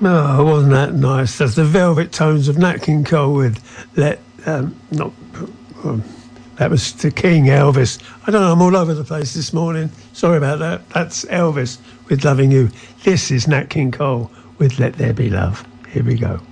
Oh, wasn't that nice? That's the Velvet Tones of Nat King Cole with not. That was the King, Elvis. I don't know, I'm all over the place this morning. Sorry about that. That's Elvis with Loving You. This is Nat King Cole with Let There Be Love. Here we go.